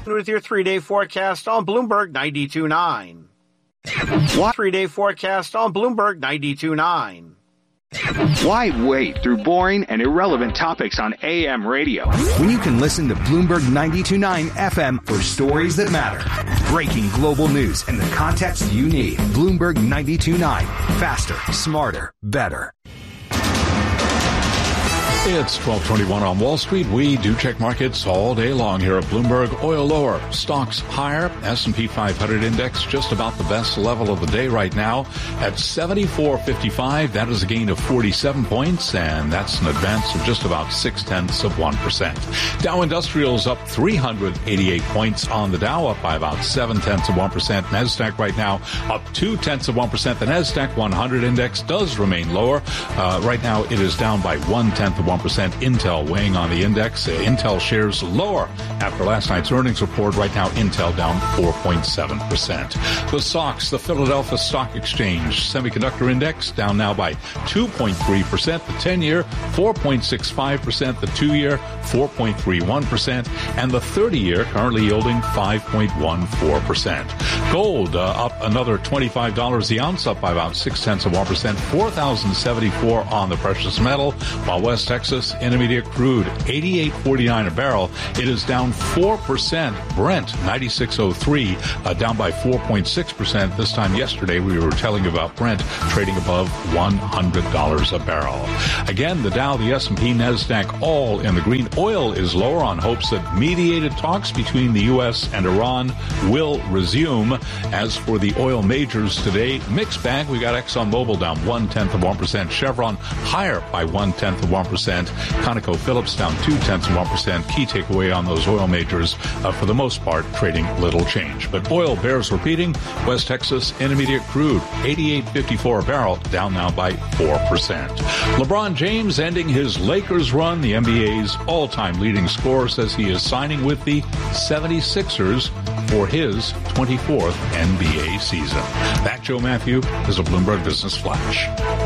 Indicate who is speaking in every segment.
Speaker 1: With your 3-day forecast on Bloomberg 92.9. 3-day forecast on Bloomberg 92.9.
Speaker 2: Why wade through boring and irrelevant topics on AM radio
Speaker 3: when you can listen to Bloomberg 92.9 FM for stories that matter? Breaking global news and the context you need. Bloomberg 92.9. Faster, smarter, better.
Speaker 4: It's 12:21 on Wall Street. We do check markets all day long here at Bloomberg. Oil lower, stocks higher. S&P 500 index just about the best level of the day right now at 74.55. That is a gain of 47 points, and that's an advance of just about 0.6%. Dow Industrials up 388 points on the Dow, up by about 0.7%. Nasdaq right now up 0.2%. The Nasdaq 100 index does remain lower. Right now it is down by 0.1%. Intel weighing on the index. Intel shares lower after last night's earnings report. Right now, Intel down 4.7%. The SOX, the Philadelphia Stock Exchange Semiconductor Index, down now by 2.3%. The 10-year, 4.65%. The 2-year, 4.31%. And the 30-year currently yielding 5.14%. Gold up another $25 the ounce, up by about 0.6%. 4,074 on the precious metal, while West Texas intermediate crude, 88.49 a barrel. It is down 4%. Brent, 96.03, down by 4.6%. This time yesterday, we were telling you about Brent trading above $100 a barrel. Again, the Dow, the S&P, NASDAQ, all in the green. Oil is lower on hopes that mediated talks between the U.S. and Iran will resume. As for the oil majors today, mixed bag. We got ExxonMobil down 0.1%. Chevron higher by 0.1%. ConocoPhillips down 0.2%. Key takeaway on those oil majors, for the most part, trading little change. But oil bears repeating. West Texas intermediate crude, 88.54 a barrel, down now by 4%. LeBron James ending his Lakers run. The NBA's all-time leading scorer says he is signing with the 76ers for his 24th NBA season. That, Joe Matthew, is a Bloomberg Business Flash.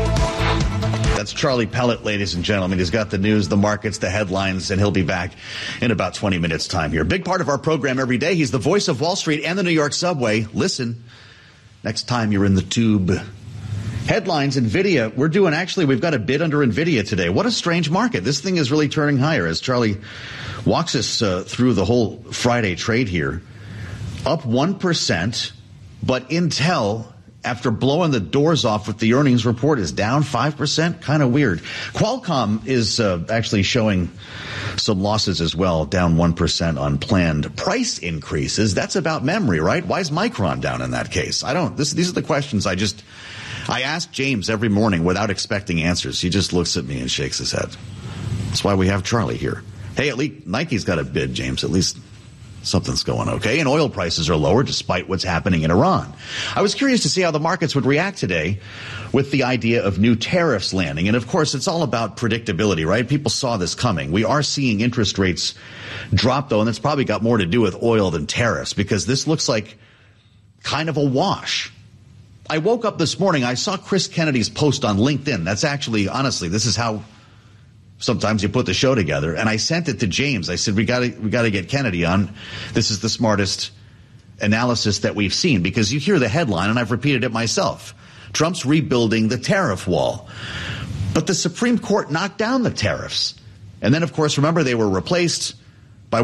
Speaker 5: That's Charlie Pellet, ladies and gentlemen. He's got the news, the markets, the headlines, and he'll be back in about 20 minutes' time here. Big part of our program every day. He's the voice of Wall Street and the New York subway. Listen, next time you're in the tube. Headlines, NVIDIA. We've got a bid under NVIDIA today. What a strange market. This thing is really turning higher as Charlie walks us through the whole Friday trade here. Up 1%, but Intel, after blowing the doors off with the earnings report, is down 5%. Kind of weird. Qualcomm is actually showing some losses as well, down 1% on planned price increases. That's about memory, right? Why is Micron down in that case? These are the questions I ask James every morning without expecting answers. He just looks at me and shakes his head. That's why we have Charlie here. Hey, at least Nike's got a bid, James. At least something's going okay. And oil prices are lower despite what's happening in Iran. I was curious to see how the markets would react today with the idea of new tariffs landing. And of course, it's all about predictability, right? People saw this coming. We are seeing interest rates drop, though, and it's probably got more to do with oil than tariffs, because this looks like kind of a wash. I woke up this morning, I saw Chris Kennedy's post on LinkedIn. That's actually, honestly, this is how sometimes you put the show together. And I sent it to James. I said, we got to get Kennedy on. This is the smartest analysis that we've seen, because you hear the headline, and I've repeated it myself. Trump's rebuilding the tariff wall. But the Supreme Court knocked down the tariffs. And then, of course, remember, they were replaced by,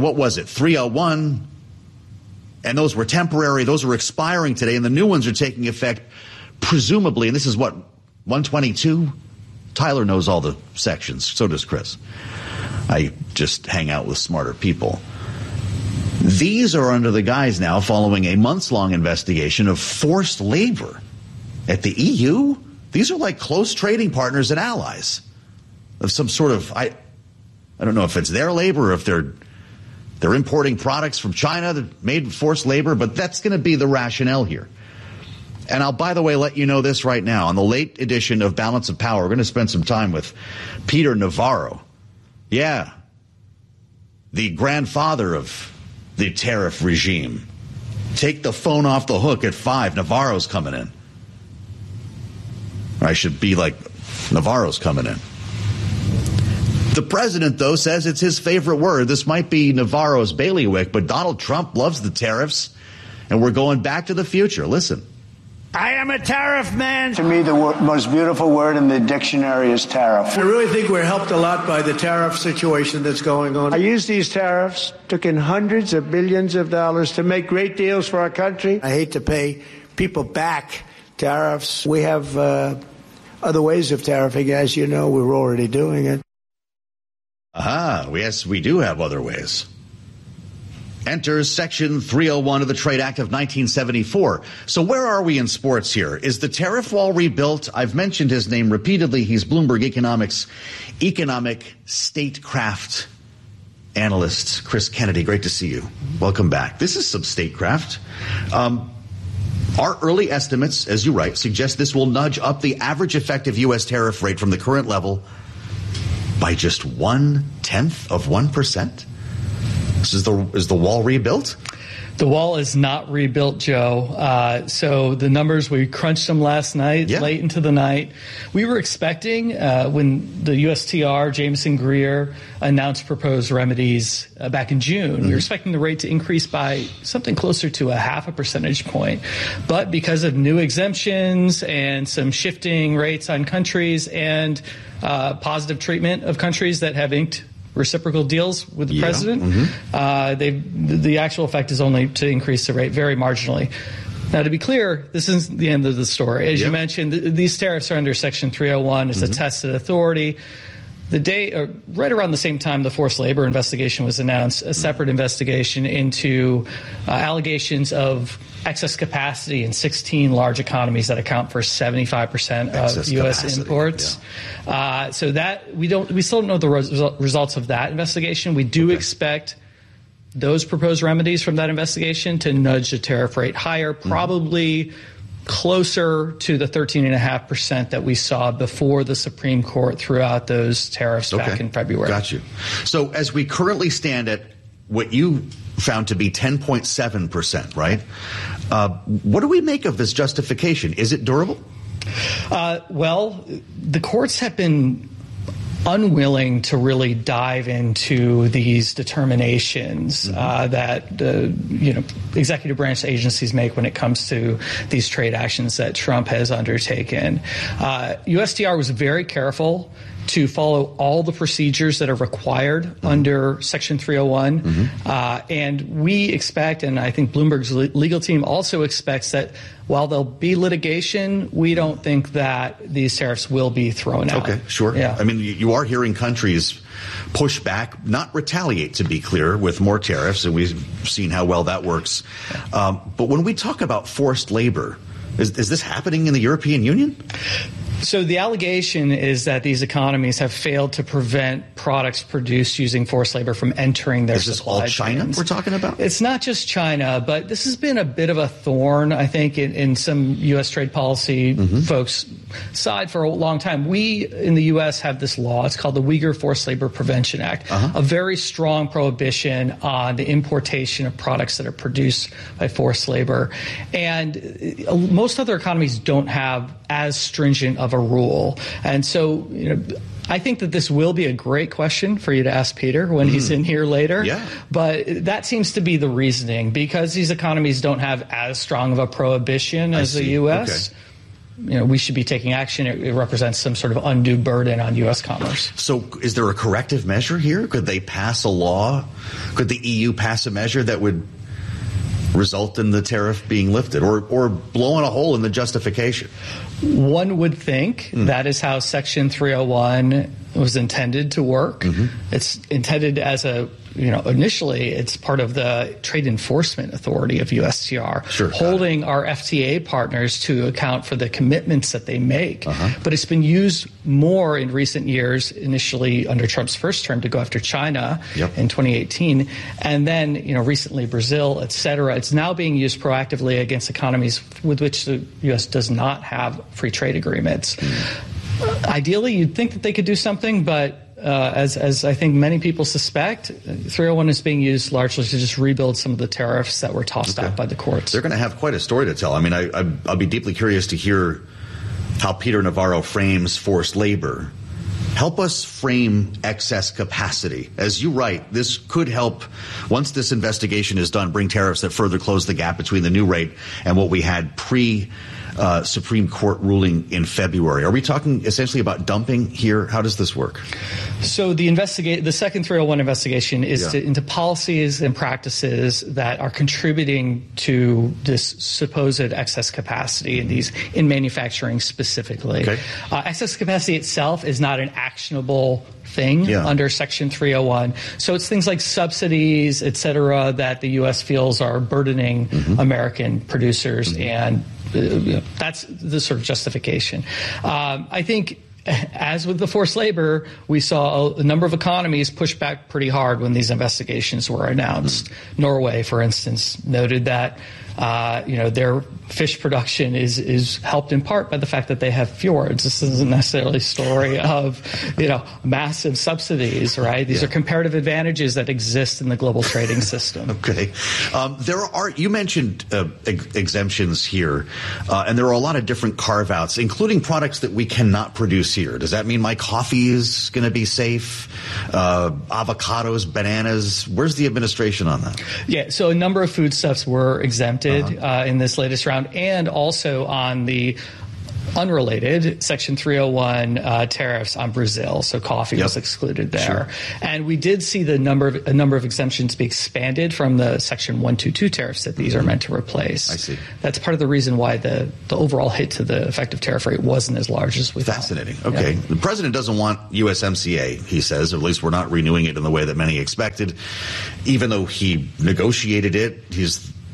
Speaker 5: 301. And those were temporary. Those are expiring today. And the new ones are taking effect, presumably. And this is 122? Tyler knows all the sections. So does Chris. I just hang out with smarter people. These are under the guise now following a months-long investigation of forced labor at the EU. These are like close trading partners and allies of some sort of, I don't know if it's their labor or if they're importing products from China that made forced labor, but that's going to be the rationale here. And I'll, by the way, let you know this right now. On the late edition of Balance of Power, we're going to spend some time with Peter Navarro. Yeah, the grandfather of the tariff regime. Take the phone off the hook at 5. Navarro's coming in. Or I should be like, Navarro's coming in. The president, though, says it's his favorite word. This might be Navarro's bailiwick, but Donald Trump loves the tariffs, and we're going back to the future. Listen.
Speaker 6: I am a tariff man.
Speaker 7: To me, the most beautiful word in the dictionary is tariff.
Speaker 6: I really think we're helped a lot by the tariff situation that's going on. I use these tariffs, took in hundreds of billions of dollars to make great deals for our country. I hate to pay people back tariffs. We have other ways of tariffing. As you know, we're already doing it.
Speaker 5: Yes, we do have other ways. Enters Section 301 of the Trade Act of 1974. So where are we in sports here? Is the tariff wall rebuilt? I've mentioned his name repeatedly. He's Bloomberg Economics economic statecraft analyst, Chris Kennedy. Great to see you. Welcome back. This is some statecraft. Our early estimates, as you write, suggest this will nudge up the average effective U.S. tariff rate from the current level by just 0.1%. Is the wall rebuilt?
Speaker 8: The wall is not rebuilt, Joe. So the numbers, we crunched them last night, late into the night. We were expecting when the USTR, Jameson Greer, announced proposed remedies back in June, we were expecting the rate to increase by something closer to 0.5 percentage point. But because of new exemptions and some shifting rates on countries and positive treatment of countries that have inked reciprocal deals with the president, the actual effect is only to increase the rate very marginally. Now, to be clear, this isn't the end of the story. As you mentioned, these tariffs are under Section 301. It's a tested authority. The day, right around the same time the forced labor investigation was announced, a separate investigation into allegations of excess capacity in 16 large economies that account for 75% of U.S. imports. So that we still don't know the results of that investigation. We do expect those proposed remedies from that investigation to nudge the tariff rate higher, probably closer to the 13.5% that we saw before the Supreme Court threw out those tariffs back in February.
Speaker 5: Got you. So as we currently stand at what you found to be 10.7%, right? What do we make of this justification? Is it durable?
Speaker 8: Well, the courts have been unwilling to really dive into these determinations that executive branch agencies make when it comes to these trade actions that Trump has undertaken. USTR was very careful to follow all the procedures that are required under Section 301. And we expect, and I think Bloomberg's legal team also expects, that while there'll be litigation, we don't think that these tariffs will be thrown out.
Speaker 5: Okay, sure.
Speaker 8: Yeah.
Speaker 5: I mean, you are hearing countries push back, not retaliate, to be clear, with more tariffs, and we've seen how well that works. But when we talk about forced labor, is this happening in the European Union?
Speaker 8: So the allegation is that these economies have failed to prevent products produced using forced labor from entering their supply chains. Is this all China we're talking about? It's not just China, but this has been a bit of a thorn, I think, in some U.S. trade policy folks' side for a long time. We in the U.S. have this law. It's called the Uyghur Forced Labor Prevention Act, a very strong prohibition on the importation of products that are produced by forced labor. And most other economies don't have as stringent of a rule. And so, I think that this will be a great question for you to ask Peter when he's in here later. Yeah. But that seems to be the reasoning, because these economies don't have as strong of a prohibition as the U.S. Okay. We should be taking action. It represents some sort of undue burden on U.S. commerce.
Speaker 5: So is there a corrective measure here? Could they pass a law? Could the EU pass a measure that would result in the tariff being lifted, or blowing a hole in the justification?
Speaker 8: One would think that is how Section 301 was intended to work. It's intended as initially it's part of the Trade Enforcement Authority of USTR, holding our FTA partners to account for the commitments that they make. But it's been used more in recent years, initially under Trump's first term, to go after China in 2018, and then recently Brazil, et cetera. It's now being used proactively against economies with which the U.S. does not have free trade agreements. Ideally, you'd think that they could do something, but as I think many people suspect, 301 is being used largely to just rebuild some of the tariffs that were tossed out by the courts.
Speaker 5: They're going to have quite a story to tell. I mean, I'll be deeply curious to hear how Peter Navarro frames forced labor Help us frame excess capacity. As you write, this could help, once this investigation is done, bring tariffs that further close the gap between the new rate and what we had Supreme Court ruling in February. Are we talking essentially about dumping here? How does this work?
Speaker 8: So the second 301 investigation is into policies and practices that are contributing to this supposed excess capacity in manufacturing specifically. Okay. Excess capacity itself is not an actionable thing under Section 301. So it's things like subsidies, et cetera, that the U.S. feels are burdening American producers, and that's the sort of justification. I think, as with the forced labor, we saw a number of economies push back pretty hard when these investigations were announced. Norway, for instance, noted that their fish production is helped in part by the fact that they have fjords. This isn't necessarily a story of, massive subsidies, right? These are comparative advantages that exist in the global trading system.
Speaker 5: Okay. You mentioned exemptions here, and there are a lot of different carve-outs, including products that we cannot produce here. Does that mean my coffee is going to be safe? Avocados, bananas? Where's the administration on that? Yeah,
Speaker 8: so a number of foodstuffs were exempted in this latest round, and also on the unrelated Section 301 tariffs on Brazil. So coffee was excluded there. Sure. And we did see a number of exemptions be expanded from the Section 122 tariffs that these are meant to replace.
Speaker 5: I see.
Speaker 8: That's part of the reason why the overall hit to the effective tariff rate wasn't as large as we thought.
Speaker 5: Fascinating. Okay. The president doesn't want USMCA, he says, or at least we're not renewing it in the way that many expected. Even though he negotiated it, he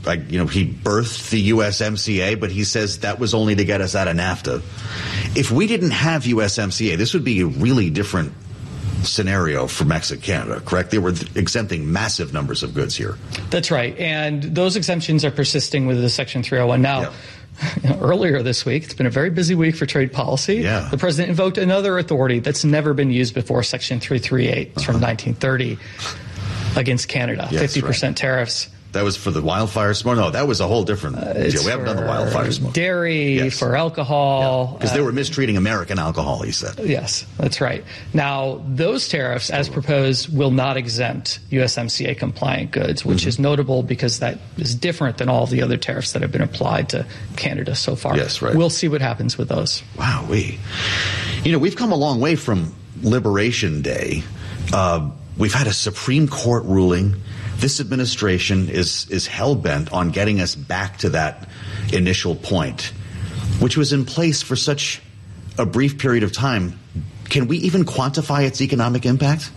Speaker 5: birthed the USMCA, but he says that was only to get us out of NAFTA. If we didn't have USMCA, this would be a really different scenario for Mexico, Canada, correct? They were exempting massive numbers of goods here.
Speaker 8: That's right. And those exemptions are persisting with the Section 301. Now, earlier this week, it's been a very busy week for trade policy. The president invoked another authority that's never been used before, Section 338. It's from 1930 against Canada, 50% tariffs.
Speaker 5: That was for the wildfire smoke? No, that was a whole different deal. We haven't done the wildfire smoke.
Speaker 8: Dairy, for alcohol.
Speaker 5: Because they were mistreating American alcohol, he said.
Speaker 8: Yes, that's right. Now, those tariffs, as proposed, will not exempt USMCA compliant goods, which is notable because that is different than all the other tariffs that have been applied to Canada so far.
Speaker 5: Yes, right.
Speaker 8: We'll see what happens with those.
Speaker 5: Wow, we've come a long way from Liberation Day. We've had a Supreme Court ruling. This administration is hell-bent on getting us back to that initial point, which was in place for such a brief period of time. Can we even quantify its economic impact?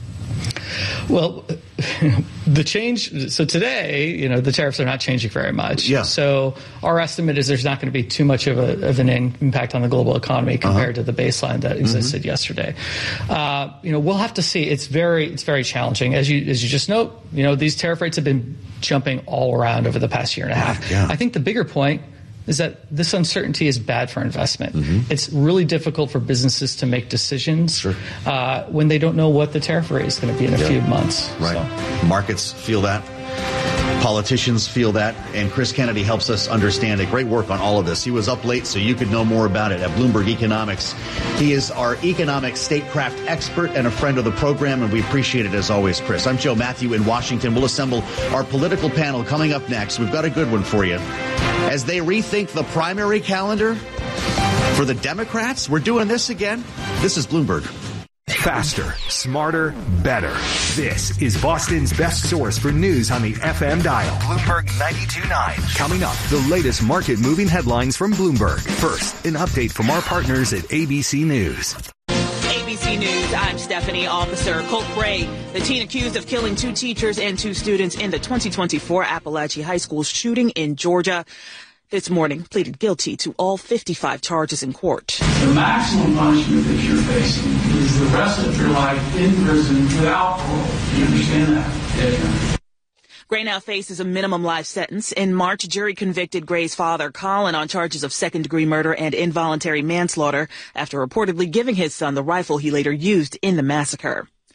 Speaker 8: Well, the change, so today, the tariffs are not changing very much.
Speaker 5: Yeah.
Speaker 8: So our estimate is there's not going to be too much of an impact on the global economy compared to the baseline that existed yesterday. We'll have to see. It's very challenging. As you just note, these tariff rates have been jumping all around over the past year and a half.
Speaker 5: Yeah.
Speaker 8: I think the bigger point is that this uncertainty is bad for investment. It's really difficult for businesses to make decisions when they don't know what the tariff rate is going to be in a few months.
Speaker 5: Right. So. Markets feel that. Politicians feel that, and Chris Kennedy helps us understand it. Great work on all of this. He was up late so you could know more about it at Bloomberg Economics. He is our economic statecraft expert and a friend of the program, and we appreciate it as always, Chris. I'm Joe Matthew in Washington. We'll assemble our political panel coming up next. We've got a good one for you. As they rethink the primary calendar for the Democrats, we're doing this again. This is Bloomberg.
Speaker 3: Faster, smarter, better. This is Boston's best source for news on the FM dial. Bloomberg 92.9. Coming up, the latest market-moving headlines from Bloomberg. First, an update from our partners at ABC News.
Speaker 9: ABC News, I'm Stephanie. Officer Colt Bray, the teen accused of killing 2 teachers and 2 students in the 2024 Appalachia High School shooting in Georgia, this morning pleaded guilty to all 55 charges in court.
Speaker 10: The maximum punishment that you're facing is the rest of your life in prison without parole. Do you understand that? Yes,
Speaker 9: Gray now faces a minimum life sentence. In March, jury convicted Gray's father, Colin, on charges of second-degree murder and involuntary manslaughter after reportedly giving his son the rifle he later used in the massacre.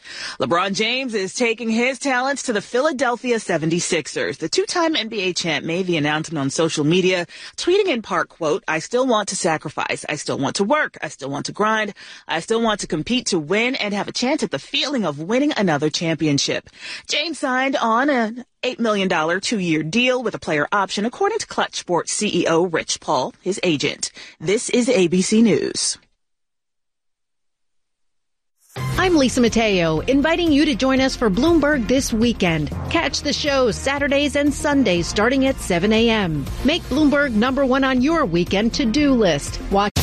Speaker 9: LeBron James is taking his talents to the Philadelphia 76ers. The two-time NBA champ made the announcement on social media, tweeting in part, quote, "I still want to sacrifice. I still want to work. I still want to grind. I still want to compete to win and have a chance at the feeling of winning another championship." James signed on an $8 million 2-year deal with a player option, according to Clutch Sports CEO Rich Paul, his agent. This is ABC News.
Speaker 11: I'm Lisa Mateo, inviting you to join us for Bloomberg This Weekend. Catch the show Saturdays and Sundays starting at 7 a.m. Make Bloomberg #1 on your weekend to-do list. Watch